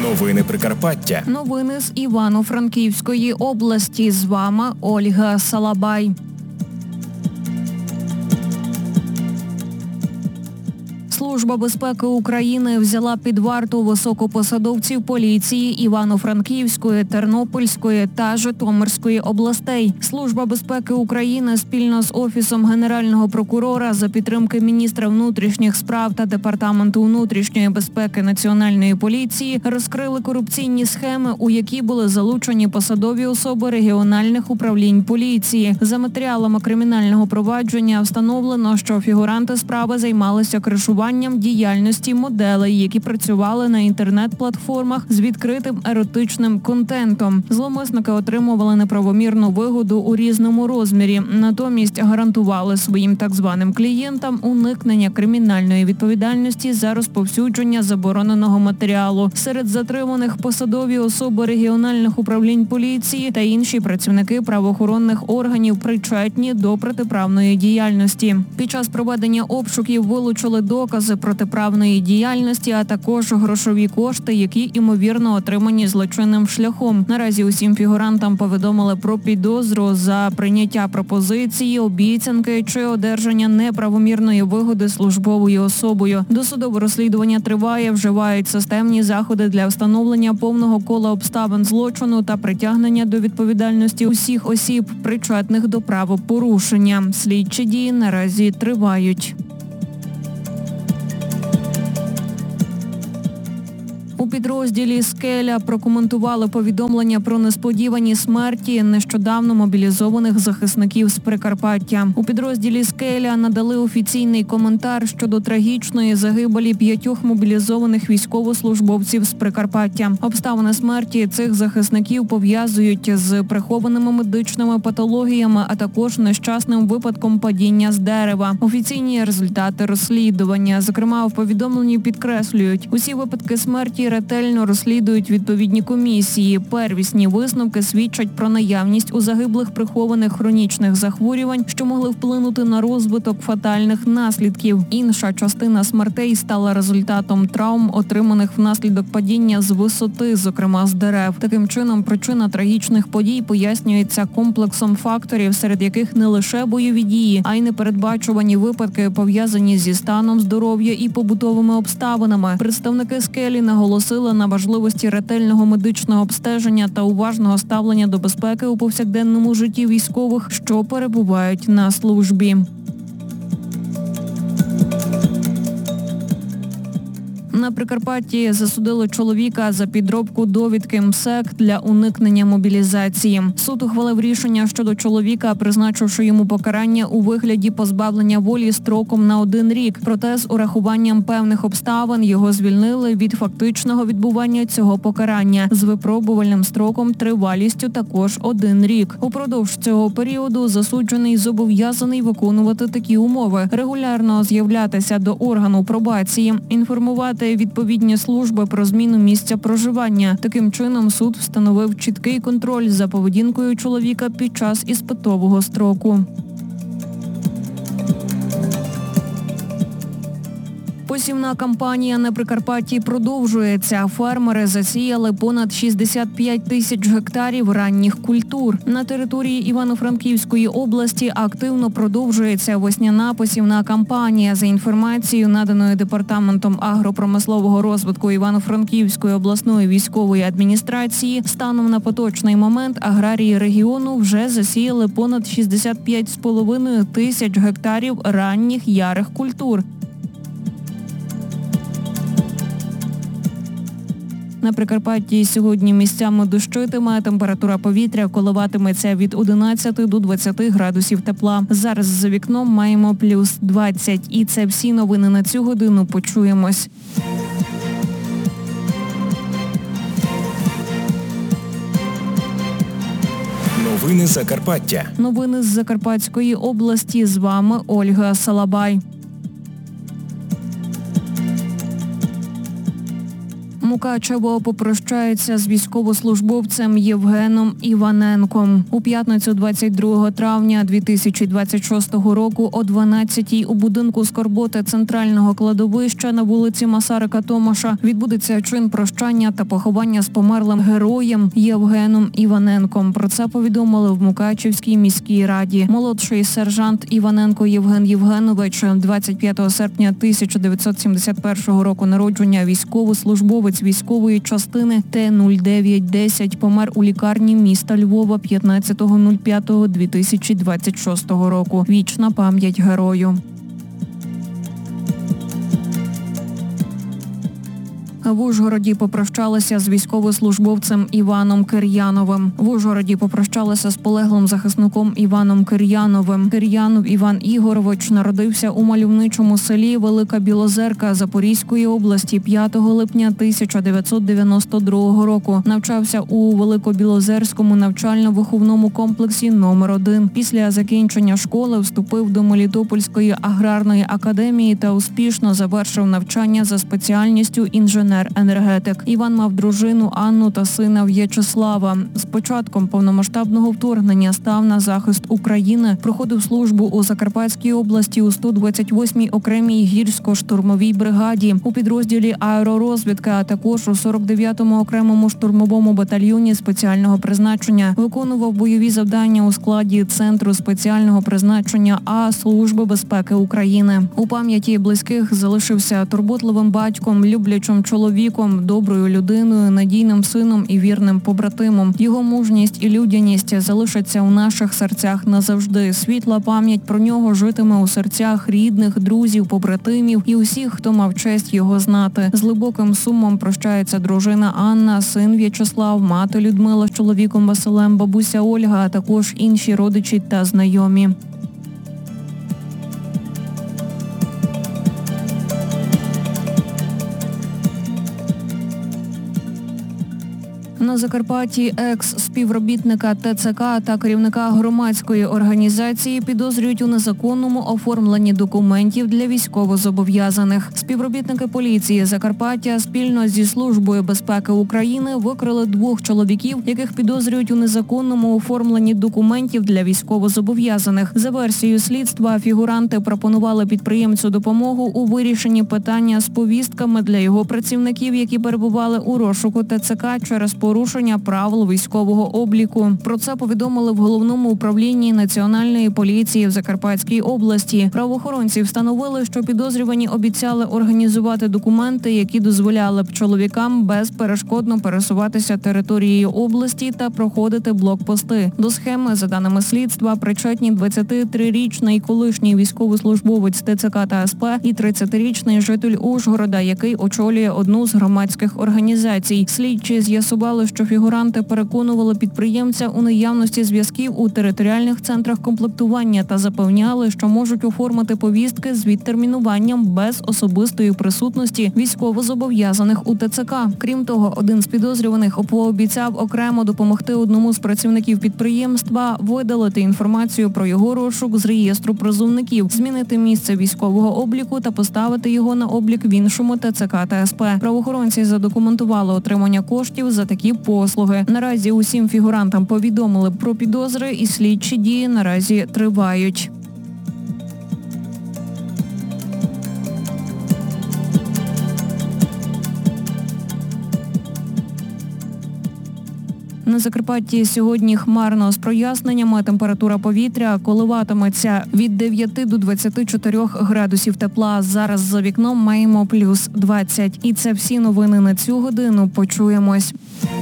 Новини Прикарпаття. Новини з Івано-Франківської області. З вами Ольга Салабай. Служба безпеки України взяла під варту високопосадовців поліції Івано-Франківської, Тернопільської та Житомирської областей. Служба безпеки України спільно з Офісом Генерального прокурора за підтримки міністра внутрішніх справ та Департаменту внутрішньої безпеки Національної поліції розкрили корупційні схеми, у які були залучені посадові особи регіональних управлінь поліції. За матеріалами кримінального провадження встановлено, що фігуранти справи займалися кришуванням діяльності моделей, які працювали на інтернет-платформах з відкритим еротичним контентом. Зловмисники отримували неправомірну вигоду у різному розмірі, натомість гарантували своїм так званим клієнтам уникнення кримінальної відповідальності за розповсюдження забороненого матеріалу. Серед затриманих посадові особи регіональних управлінь поліції та інші працівники правоохоронних органів, причетні до протиправної діяльності. Під час проведення обшуків вилучили докази протиправної діяльності, а також грошові кошти, які, ймовірно, отримані злочинним шляхом. Наразі усім фігурантам повідомили про підозру за прийняття пропозиції, обіцянки чи одержання неправомірної вигоди службовою особою. Досудове розслідування триває, вживають системні заходи для встановлення повного кола обставин злочину та притягнення до відповідальності усіх осіб, причетних до правопорушення. Слідчі дії наразі тривають. У підрозділі «Скеля» прокоментували повідомлення про несподівані смерті нещодавно мобілізованих захисників з Прикарпаття. У підрозділі «Скеля» надали офіційний коментар щодо трагічної загибелі 5 мобілізованих військовослужбовців з Прикарпаття. Обставини смерті цих захисників пов'язують з прихованими медичними патологіями, а також нещасним випадком падіння з дерева. Офіційні результати розслідування, зокрема, в повідомленні підкреслюють, усі випадки смерті ретельно розслідують відповідні комісії. Первісні висновки свідчать про наявність у загиблих прихованих хронічних захворювань, що могли вплинути на розвиток фатальних наслідків. Інша частина смертей стала результатом травм, отриманих внаслідок падіння з висоти, зокрема з дерев. Таким чином, причина трагічних подій пояснюється комплексом факторів, серед яких не лише бойові дії, а й непередбачувані випадки, пов'язані зі станом здоров'я і побутовими обставинами. Представники «Скелі» наголосили на важливості ретельного медичного обстеження та уважного ставлення до безпеки у повсякденному житті військових, що перебувають на службі. На Прикарпатті засудили чоловіка за підробку довідки МСЕК для уникнення мобілізації. Суд ухвалив рішення щодо чоловіка, призначивши йому покарання у вигляді позбавлення волі строком на 1 рік. Проте з урахуванням певних обставин його звільнили від фактичного відбування цього покарання з випробувальним строком тривалістю також 1 рік. Упродовж цього періоду засуджений зобов'язаний виконувати такі умови: регулярно з'являтися до органу пробації, інформувати відповідні служби про зміну місця проживання. Таким чином, суд встановив чіткий контроль за поведінкою чоловіка під час іспитового строку. Посівна кампанія на Прикарпатті продовжується. Фермери засіяли понад 65 тисяч гектарів ранніх культур. На території Івано-Франківської області активно продовжується весняна посівна кампанія. За інформацією, наданою Департаментом агропромислового розвитку Івано-Франківської обласної військової адміністрації, станом на поточний момент аграрії регіону вже засіяли понад 65,5 тисяч гектарів ранніх ярих культур. На Прикарпатті сьогодні місцями дощитиме, температура повітря коливатиметься від 11 до 20 градусів тепла. Зараз за вікном маємо плюс 20. І це всі новини на цю годину. Почуємось. Новини Закарпаття. Новини з Закарпатської області. З вами Ольга Салабай. Мукачево попрощається з військовослужбовцем Євгеном Іваненком. У п'ятницю 22 травня 2026 року о 12-й у будинку скорботи центрального кладовища на вулиці Масарика Томаша відбудеться чин прощання та поховання з померлим героєм Євгеном Іваненком. Про це повідомили в Мукачевській міській раді. Молодший сержант Іваненко Євген Євгенович, 25 серпня 1971 року народження, військовослужбовець військової частини Т-0910, помер у лікарні міста Львова 15.05.2026 року. Вічна пам'ять герою. В Ужгороді попрощалися з військовослужбовцем Іваном Кир'яновим. В Ужгороді попрощалися з полеглим захисником Іваном Кир'яновим. Кир'янов Іван Ігорович народився у мальовничому селі Велика Білозерка Запорізької області 5 липня 1992 року. Навчався у Великобілозерському навчально-виховному комплексі номер 1. Після закінчення школи вступив до Мелітопольської аграрної академії та успішно завершив навчання за спеціальністю інженер-енергетик. Іван мав дружину Анну та сина В'ячеслава. З початком повномасштабного вторгнення став на захист України, проходив службу у Закарпатській області у 128-й окремій гірсько-штурмовій бригаді, у підрозділі аеророзвідки, а також у 49-му окремому штурмовому батальйоні спеціального призначення. Виконував бойові завдання у складі Центру спеціального призначення А Служби безпеки України. У пам'яті близьких залишився турботливим батьком, люблячим чоловіком, доброю людиною, надійним сином і вірним побратимом. Його мужність і людяність залишаться у наших серцях назавжди. Світла пам'ять про нього житиме у серцях рідних, друзів, побратимів і усіх, хто мав честь його знати. З глибоким сумом прощається дружина Анна, син В'ячеслав, мати Людмила з чоловіком Василем, бабуся Ольга, а також інші родичі та знайомі. На Закарпатті екс-співробітника ТЦК та керівника громадської організації підозрюють у незаконному оформленні документів для військовозобов'язаних. Співробітники поліції Закарпаття спільно зі Службою безпеки України викрили 2 чоловіків, яких підозрюють у незаконному оформленні документів для військовозобов'язаних. За версією слідства, фігуранти пропонували підприємцю допомогу у вирішенні питання з повістками для його працівників, які перебували у розшуку ТЦК через порушення правил військового обліку. Про це повідомили в Головному управлінні Національної поліції в Закарпатській області. Правоохоронці встановили, що підозрювані обіцяли організувати документи, які дозволяли б чоловікам безперешкодно пересуватися територією області та проходити блокпости. До схеми, за даними слідства, причетні 23-річний колишній військовослужбовець ТЦК та СП і 30-річний житель Ужгорода, який очолює одну з громадських організацій. Слідчі з'ясували, що фігуранти переконували підприємця у наявності зв'язків у територіальних центрах комплектування та запевняли, що можуть оформити повістки з відтермінуванням без особистої присутності військовозобов'язаних у ТЦК. Крім того, один з підозрюваних пообіцяв окремо допомогти одному з працівників підприємства видалити інформацію про його розшук з реєстру призовників, змінити місце військового обліку та поставити його на облік в іншому ТЦК та СП. Правоохоронці задокументували отримання коштів за такі послуги. Наразі усім фігурантам повідомили про підозри і слідчі дії наразі тривають. На Закарпатті сьогодні хмарно з проясненнями. Температура повітря коливатиметься від 9 до 24 градусів тепла. Зараз за вікном маємо плюс 20. І це всі новини на цю годину. Почуємось.